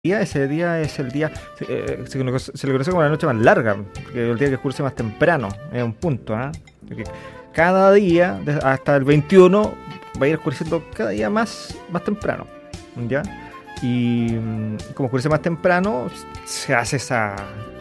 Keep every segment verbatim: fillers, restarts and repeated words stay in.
día, ese día es el día, eh, se, le, se le conoce como la noche más larga, porque el día que oscurece más temprano, es un punto, ¿eh? Porque cada día, hasta el veintiuno, va a ir oscureciendo cada día más, más temprano, ¿ya? Y como oscurece más temprano, se hace esa,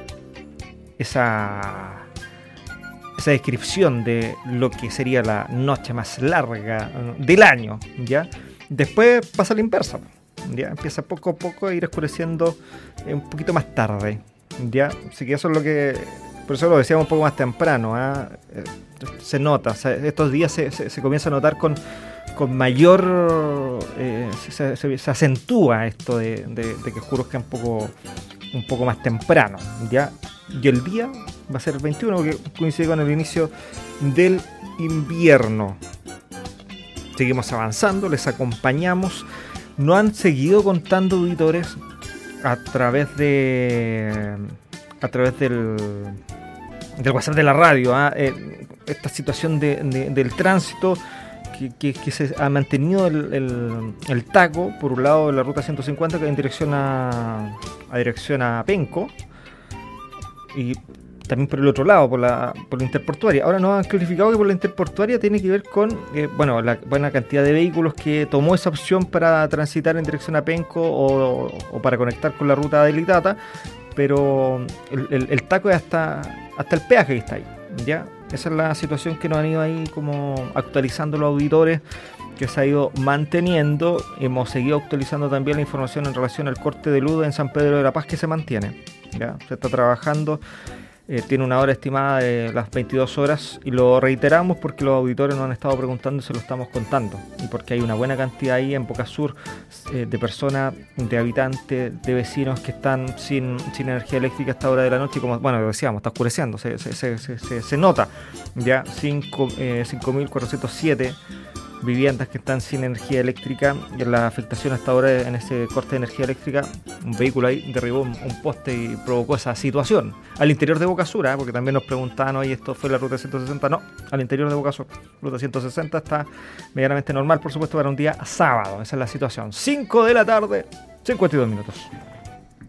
esa, esa descripción de lo que sería la noche más larga del año, ¿ya? Después pasa la inversa. Ya empieza poco a poco a ir oscureciendo eh, un poquito más tarde, ya, así que eso es lo que, por eso lo decíamos un poco más temprano, ¿eh? Se nota, o sea, estos días se, se, se comienza a notar con, con mayor, eh, se, se, se acentúa esto de, de, de que oscurezca un poco, un poco más temprano, ya, y el día va a ser el veintiuno, que coincide con el inicio del invierno. Seguimos avanzando, les acompañamos. No han seguido contando auditores a través de a través del, del WhatsApp de la radio, ¿eh? Eh, esta situación de, de, del tránsito que, que, que se ha mantenido el, el, el taco por un lado de la ruta ciento cincuenta que en dirección a, a dirección a Penco, y también por el otro lado, por la, por la interportuaria. Ahora nos han clarificado que por la interportuaria tiene que ver con eh, bueno, la buena cantidad de vehículos que tomó esa opción para transitar en dirección a Penco o, o para conectar con la ruta de Litata, pero el, el, el taco es hasta, hasta el peaje que está ahí, ¿ya? Esa es la situación que nos han ido ahí como actualizando los auditores, que se ha ido manteniendo. Hemos seguido actualizando también la información en relación al corte de luz en San Pedro de la Paz, que se mantiene, ¿ya? Se está trabajando. Eh, tiene una hora estimada de las veintidós horas y lo reiteramos porque los auditores nos han estado preguntando y se lo estamos contando, y porque hay una buena cantidad ahí en Boca Sur eh, de personas, de habitantes, de vecinos que están sin, sin energía eléctrica a esta hora de la noche, y como bueno decíamos, está oscureciendo, se, se, se, se, se, se nota ya cinco mil cuatrocientos siete viviendas que están sin energía eléctrica, y la afectación hasta ahora en ese corte de energía eléctrica, un vehículo ahí derribó un, un poste y provocó esa situación al interior de Boca Sur, ¿eh? Porque también nos preguntaban, oye, ¿esto fue la ruta ciento sesenta? No, al interior de Boca Sur. Ruta ciento sesenta está medianamente normal, por supuesto, para un día sábado. Esa es la situación. cinco de la tarde, cincuenta y dos minutos.